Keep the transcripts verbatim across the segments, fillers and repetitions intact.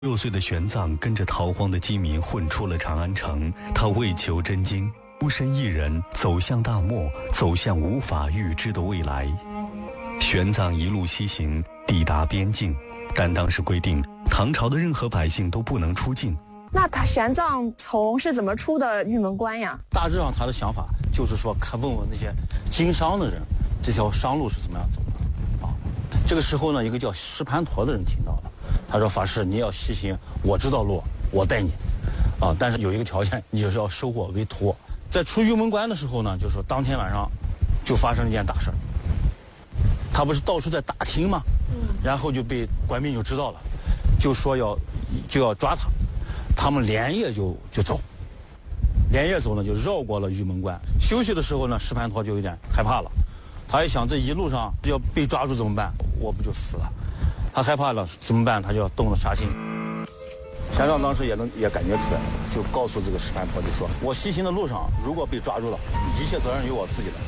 六岁的玄奘跟着逃荒的饥民混出了长安城，他为求真经，孤身一人走向大漠，走向无法预知的未来。玄奘一路西行，抵达边境，但当时规定，唐朝的任何百姓都不能出境。 那他玄奘从是怎么出的玉门关呀？ 大致上他的想法就是说，看问问那些经商的人，这条商路是怎么样走的啊？这个时候呢，一个叫石盘陀的人听到了，他说：“法师，你要西行，我知道路，我带你，啊，但是有一个条件，你就是要收我为徒。”在出玉门关的时候呢，就是说当天晚上就发生了一件大事儿。他不是到处在打听吗？嗯，然后就被官兵就知道了，就说要就要抓他。他们连夜就就走，连夜走呢，就绕过了玉门关。休息的时候呢，石盘陀就有点害怕了，他一想这一路上要被抓住怎么办？我不就死了？他害怕了怎么办？他就要动了杀心。玄奘当时也能也感觉出来了，就告诉这个石盘陀，就说：“我西行的路上如果被抓住了，一切责任由我自己来。”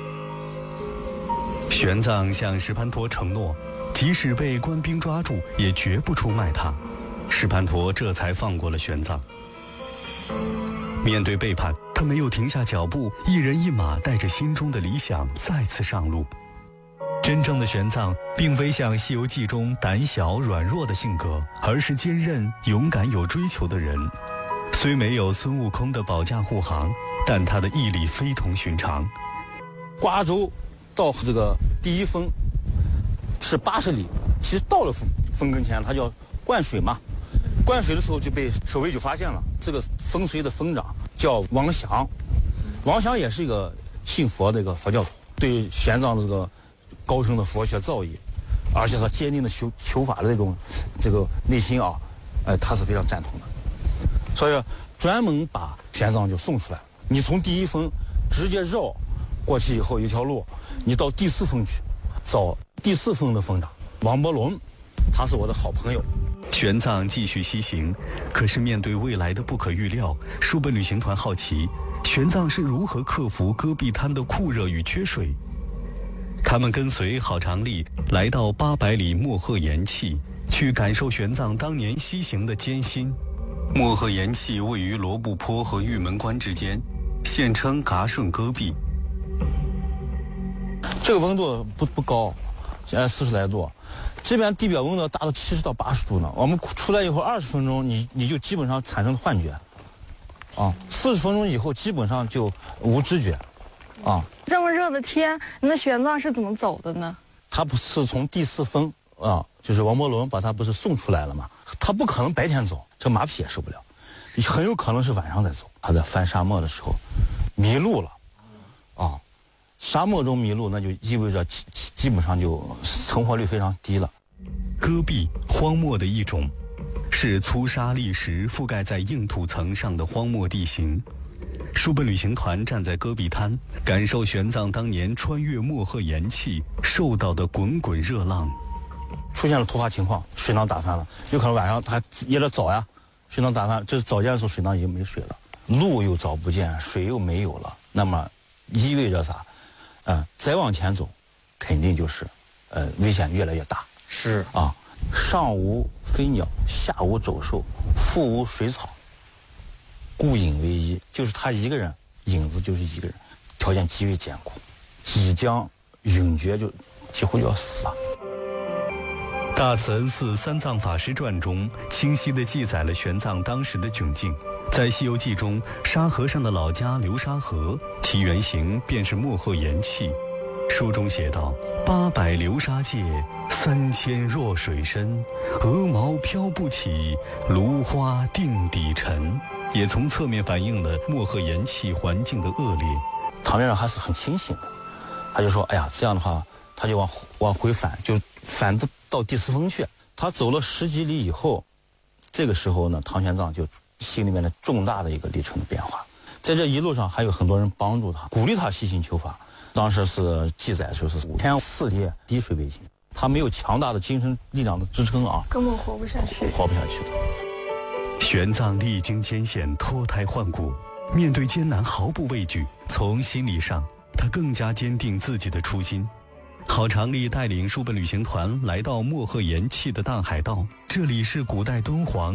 玄奘向石盘陀承诺，即使被官兵抓住，也绝不出卖他。石盘陀这才放过了玄奘。面对背叛，他没有停下脚步，一人一马带着心中的理想再次上路。真正的玄奘并非像《西游记》中胆小软弱的性格，而是坚韧勇敢有追求的人。虽没有孙悟空的保驾护航，但他的毅力非同寻常。 瓜州到这个第一峰是八十里，其实到了峰峰跟前，他就要灌水嘛。灌水的时候就被守卫就发现了，这个风水的峰长叫王祥，王祥也是一个信佛的一个佛教徒，对玄奘的这个高深的佛学造诣，而且他坚定的求求法的这种这个内心啊，呃，他是非常赞同的，所以专门把玄奘就送出来。你从第一峰直接绕过去以后，一条路，你到第四峰去，找第四峰的峰长王伯伦，他是我的好朋友。 玄奘继续西行，可是面对未来的不可预料，书本旅行团好奇，玄奘是如何克服戈壁滩的酷热与缺水。他们跟随郝长吏来到八百里漠河岩气，去感受玄奘当年西行的艰辛。漠河岩气位于罗布泊和玉门关之间，现称嘎顺戈壁。 这个温度不不高，现在四十来度，这边地表温度达到七十到八十度呢。我们出来以后二十分钟，你你就基本上产生幻觉，啊，四十分钟以后基本上就无知觉，啊。 这么热的天，那玄奘是怎么走的呢？ 他不是从第四峰啊，就是王伯伦把他不是送出来了吗？他不可能白天走，这马匹也受不了，很有可能是晚上再走。他在翻沙漠的时候迷路了，啊。沙漠中迷路，那就意味着基基本上就成活率非常低了。 戈壁，荒漠的一种，是粗沙砾石覆盖在硬土层上的荒漠地形。书本旅行团站在戈壁滩，感受玄奘当年穿越漠河岩气受到的滚滚热浪。 出现了突发情况，水囊打翻了，有可能晚上他也得早呀，水囊打翻，这早间的时候水囊已经没水了，路又找不见，水又没有了，那么意味着啥？呃，再往前走，肯定就是，呃，危险越来越大。 是啊，上无飞鸟，下无走兽，腹无水草，孤影为医，就是他一个人，影子就是一个人，条件极为艰苦，即将永绝就几乎就要死了。 大慈恩寺三藏法师传中清晰地记载了玄奘当时的窘境。在《西游记》中，沙和尚的老家流沙河，其原型便是漠河岩气。书中写道：“八百流沙界，三千弱水深。鹅毛飘不起，芦花定底沉。”也从侧面反映了漠河岩气环境的恶劣。 唐先生还是很清醒的，他就说：“哎呀，这样的话，他就往往回返，就返到到第四峰去。”他走了十几里以后，这个时候呢，唐玄奘就心里面的重大的一个历程的变化。在这一路上还有很多人帮助他，鼓励他西行求法。当时是记载就是天四夜滴水为行，他没有强大的精神力量的支撑啊， 根本活不下去， 活不下去的。 玄奘历经艰险，脱胎换骨，面对艰难毫不畏惧。从心理上，他更加坚定自己的初心。 郝长立带领数本旅行团来到莫赫岩砌的大海道，这里是古代敦煌